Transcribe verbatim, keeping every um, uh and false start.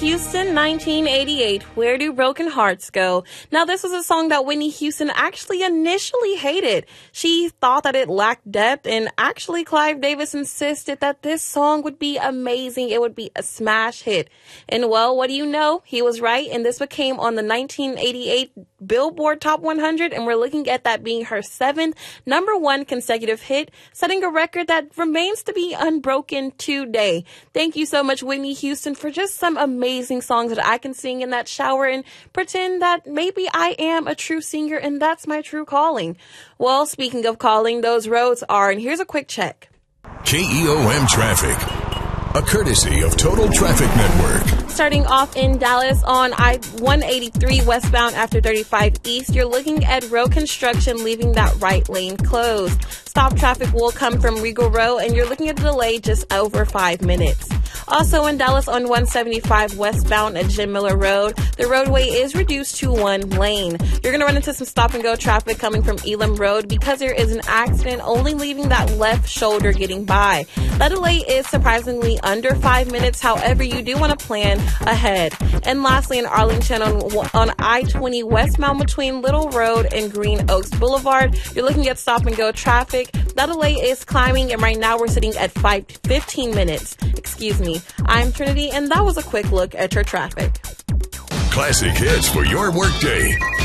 Houston, nineteen eighty-eight, Where Do Broken Hearts Go? Now, this was a song that Whitney Houston actually initially hated. She thought that it lacked depth, and actually Clive Davis insisted that this song would be amazing. It would be a smash hit. And well, what do you know? He was right, and this became on the nineteen eighty-eight Billboard Top one hundred, and we're looking at that being her seventh number one consecutive hit, setting a record that remains to be unbroken today. Thank you so much, Whitney Houston, for just some amazing songs that I can sing in that shower and pretend that maybe I am a true singer and that's my true calling. Well, speaking of calling, those roads are, and here's a quick check. K E O M Traffic, a courtesy of Total Traffic Network. Starting off in Dallas on I one eighty-three westbound after thirty-five East, you're looking at road construction leaving that right lane closed. Stop traffic will come from Regal Road, and you're looking at a delay just over five minutes. Also in Dallas on one seventy-five westbound at Jim Miller Road, the roadway is reduced to one lane. You're going to run into some stop-and-go traffic coming from Elam Road because there is an accident only leaving that left shoulder getting by. That delay is surprisingly under five minutes. However, you do want to plan ahead. And lastly, in Arlington on, on I twenty westbound between Little Road and Green Oaks Boulevard, you're looking at stop-and-go traffic. That delay is climbing, and right now we're sitting at five, fifteen minutes. Excuse me. I'm Trinity, and that was a quick look at your traffic. Classic hits for your workday.